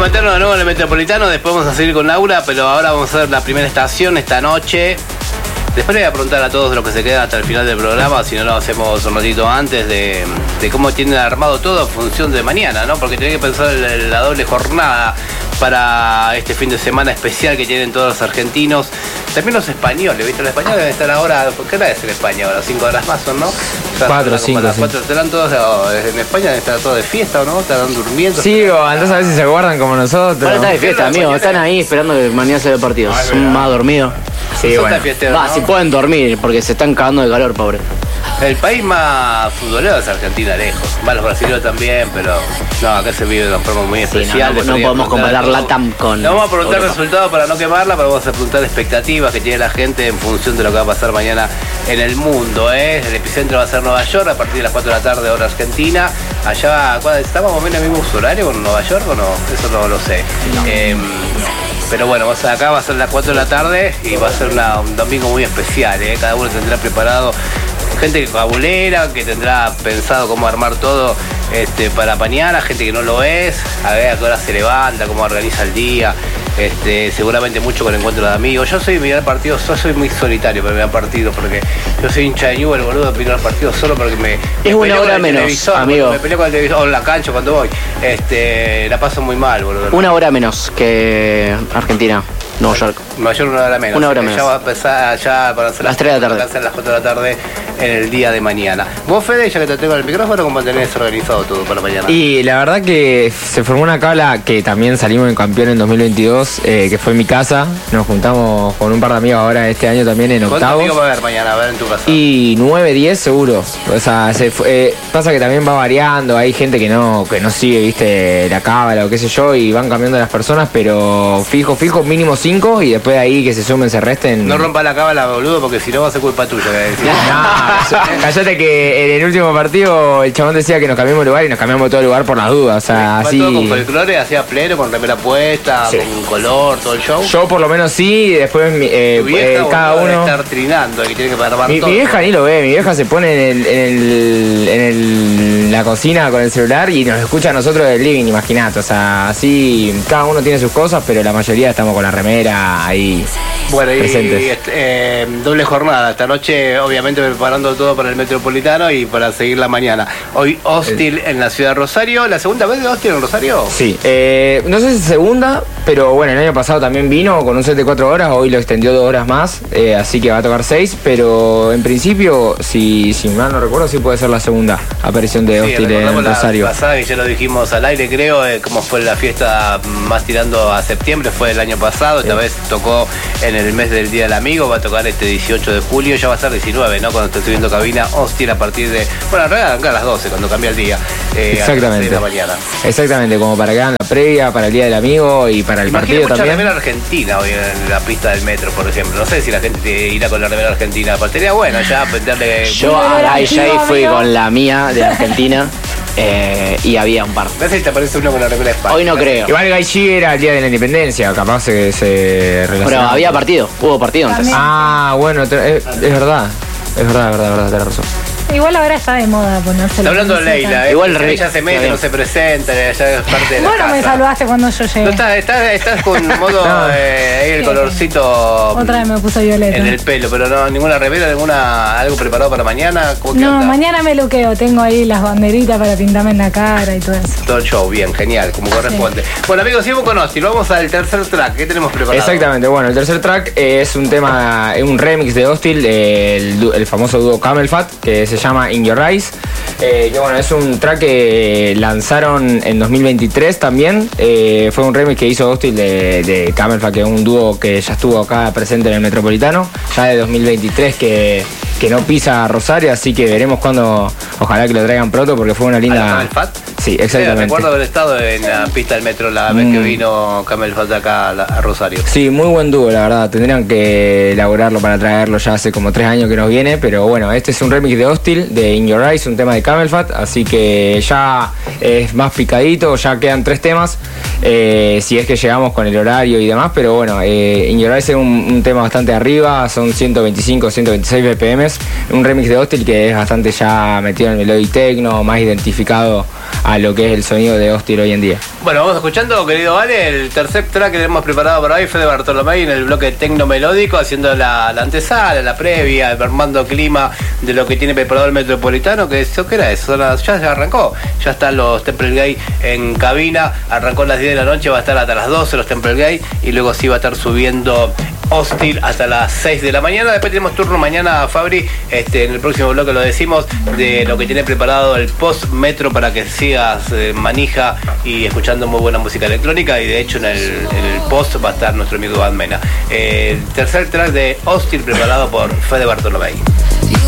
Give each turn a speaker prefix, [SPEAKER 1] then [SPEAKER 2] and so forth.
[SPEAKER 1] meternos de nuevo en el Metropolitano, después vamos a seguir con Laura, pero ahora vamos a hacer la primera estación esta noche. Después le voy a preguntar a todos los que se quedan hasta el final del programa, si no lo hacemos un ratito antes, de cómo tienen armado todo en función de mañana, ¿no? Porque tienen que pensar en la doble jornada para este fin de semana especial que tienen todos los argentinos. También los españoles, ¿viste? Los españoles deben estar ahora, ¿qué hora es en España ahora? 5 horas más son, ¿no?
[SPEAKER 2] 4, 5.
[SPEAKER 1] ¿Estarán todos en España? ¿Están todos de fiesta o no? ¿Estarán durmiendo?
[SPEAKER 2] Sí, o entonces a ver si se guardan como nosotros.
[SPEAKER 3] Ahora está de fiesta, amigo. Están ahí esperando que mañana se dé el partido. Son más dormidos.
[SPEAKER 2] Sí, bueno.
[SPEAKER 3] Va, si pueden dormir, porque se están cagando de calor, pobre.
[SPEAKER 1] El país más futbolero es Argentina, lejos. Va, los brasileños también, pero no, acá se vive de una forma muy especial.
[SPEAKER 3] No podemos comparar LATAM con...
[SPEAKER 1] No vamos a preguntar resultados para no quemarla, pero vamos a preguntar expectativas que tiene la gente en función de lo que va a pasar mañana en el mundo. El epicentro va a ser Nueva York a partir de las 4 de la tarde, hora argentina. Allá, ¿estamos más o menos en el mismo uso horario con Nueva York o no? Eso no lo sé. Pero bueno, acá va a ser las 4 de la tarde y va a ser un domingo muy especial. Cada uno tendrá preparado gente cabulera, que tendrá pensado cómo armar todo para mañana, gente que no lo es, a ver a qué hora se levanta, cómo organiza el día. Seguramente mucho con encuentro de amigos. Yo soy mirar partidos, soy muy solitario para mirar partidos, porque yo soy hincha de Newell, boludo, miro los partidos solo porque me
[SPEAKER 3] es una hora menos, amigo.
[SPEAKER 1] Me peleo con el televisor, o en la cancha cuando voy. La paso muy mal, boludo.
[SPEAKER 3] Una hora menos que Argentina, Nueva York.
[SPEAKER 1] Nueva York una hora menos.
[SPEAKER 3] Una hora menos.
[SPEAKER 1] Ya va a empezar ya para hacer
[SPEAKER 3] las 3 de la tarde.
[SPEAKER 1] Para hacer las 4 de la tarde en el día de mañana. Vos, Fede, ya que te tengo el micrófono, ¿cómo tenés organizado todo para mañana?
[SPEAKER 2] Y la verdad que se formó una cabla que también salimos en campeón en 2022, que fue en mi casa. Nos juntamos con un par de amigos ahora este año también en octavos.
[SPEAKER 1] ¿Cuántos amigos va a haber mañana? A ver en tu casa.
[SPEAKER 2] Y 9, 10 seguro. O sea, pasa que también va variando. Hay gente que no sigue, viste, la cábala o qué sé yo, y van cambiando las personas, pero fijo, mínimo 5, y después de ahí que se sumen, se resten.
[SPEAKER 1] No rompa la cábala, boludo, porque si no va a ser culpa tuya.
[SPEAKER 2] Cállate que en el último partido el chabón decía que nos cambiamos de lugar y nos cambiamos de todo lugar por las dudas. O sea,
[SPEAKER 1] así. Todo con folclore, hacía pleno, con remera puesta, sí, con color, todo el show.
[SPEAKER 2] Yo por lo menos sí, y después cada uno.
[SPEAKER 1] Estar trinando, que tiene que parar
[SPEAKER 2] mi vieja ni lo ve, mi vieja se pone en la cocina con el celular y nos escucha a nosotros del living, imagínate. O sea, así cada uno tiene sus cosas, pero la mayoría estamos con la remera ahí.
[SPEAKER 1] Bueno, y doble jornada. Esta noche, obviamente, preparando todo para el Metropolitano y para seguir la mañana. Hoy Hostil en la ciudad de Rosario. ¿La segunda vez de Hostil en Rosario?
[SPEAKER 2] Sí. No sé si segunda, pero bueno, el año pasado también vino con un set de 4 horas. Hoy lo extendió 2 horas más, así que va a tocar 6. Pero en principio, si mal no recuerdo, sí puede ser la segunda aparición de Hostil en Rosario.
[SPEAKER 1] La pasada, que ya lo dijimos al aire, creo, como fue la fiesta más tirando a septiembre, fue el año pasado. Esta vez tocó en el mes del Día del Amigo, va a tocar este 18 de julio, ya va a ser 19, ¿no? Cuando esté subiendo cabina, Hostil a partir de... Bueno, en realidad acá a las 12, cuando cambia el día.
[SPEAKER 2] Exactamente.
[SPEAKER 1] A las 6 de la mañana.
[SPEAKER 2] Exactamente, como para que hagan la previa, para el Día del Amigo y para el partido
[SPEAKER 1] mucha
[SPEAKER 2] también.
[SPEAKER 1] remera argentina hoy en la pista del metro, por ejemplo. No sé si la gente irá con la remera argentina, pero sería bueno ya pendiente.
[SPEAKER 3] Yo a la fui con la mía de Argentina. Y había un par.
[SPEAKER 1] No sé si te aparece uno con la remera de España.
[SPEAKER 3] Hoy no creo.
[SPEAKER 2] Igual Gaichi era el Día de la Independencia, capaz que se relaciona.
[SPEAKER 3] Pero había partido, hubo partido antes.
[SPEAKER 2] Ah, bueno, es verdad. Es verdad, tenés razón.
[SPEAKER 4] Igual ahora está de moda ponerse.
[SPEAKER 1] Está hablando Leila,
[SPEAKER 3] igual
[SPEAKER 1] ella se mete, no se presenta, ya es parte de la casa.
[SPEAKER 4] Me saludaste cuando yo llegué.
[SPEAKER 1] No, estás con modo ahí el colorcito.
[SPEAKER 4] Otra vez me puso violeta.
[SPEAKER 1] En el pelo, pero no, ninguna remera, algo preparado para mañana.
[SPEAKER 4] No, mañana me luqueo, tengo ahí las banderitas para pintarme en la cara y todo eso.
[SPEAKER 1] Todo el show, bien, genial, como corresponde. Sí. Bueno, amigos, seguimos con Hostil, vamos al tercer track, ¿qué tenemos preparado?
[SPEAKER 2] Exactamente, bueno, el tercer track es un tema, un remix de Hostil, el famoso dúo Camel Fat, que se llama In Your Eyes, que bueno, es un track que lanzaron en 2023 también. Fue un remix que hizo Hostil de Camel Fat, que es un dúo que ya estuvo acá presente en el Metropolitano, ya de 2023 que no pisa Rosario, así que veremos cuándo, ojalá que lo traigan pronto, porque fue una linda...
[SPEAKER 1] ¿Camel Fat?
[SPEAKER 2] Sí, exactamente.
[SPEAKER 1] Recuerdo haber estado en la pista del metro la vez que vino Camel Fat acá a Rosario.
[SPEAKER 2] Sí, muy buen dúo, la verdad. Tendrían que elaborarlo para traerlo, ya hace como 3 años que nos viene, pero bueno, este es un remix de Hostil, de In Your Eyes, un tema de Camel Fat, así que ya es más picadito, ya quedan 3 temas. si es que llegamos con el horario y demás, pero bueno, In Your Eyes es un tema bastante arriba, son 125, 126 BPM, un remix de Hostile que es bastante ya metido en el melodic techno, más identificado a lo que es el sonido de Hostile hoy en día.
[SPEAKER 1] Bueno, vamos escuchando, querido Vale, el tercer track que tenemos preparado para hoy, Fede Bartolomé en el bloque tecno melódico, haciendo la antesala, la previa, armando clima de lo que tiene preparado el Metropolitano, que eso, ¿qué era eso? Ya arrancó, ya están los Temple Gate en cabina, arrancó a las 10 de la noche, va a estar hasta las 12 los Temple Gate, y luego sí va a estar subiendo Hostile hasta las 6 de la mañana. Después tenemos turno mañana, Fabri, en el próximo bloque lo decimos, de lo que tiene preparado el post Metro para que sigas manija y escuchando muy buena música electrónica, y de hecho en el post va a estar nuestro amigo Bad Mena. El tercer track de Hostile preparado por Fede Bartolomé.